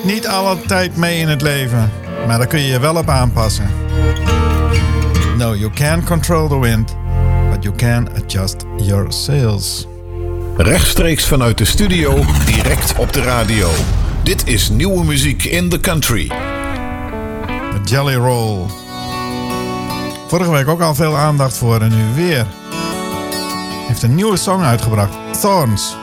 Niet altijd mee in het leven, maar daar kun je je wel op aanpassen. No, you can't control the wind, but you can adjust your sails. Rechtstreeks vanuit de studio, direct op de radio. Dit is nieuwe muziek in the country. De Jelly Roll. Vorige week ook al veel aandacht voor en nu weer. Heeft een nieuwe song uitgebracht, Thorns.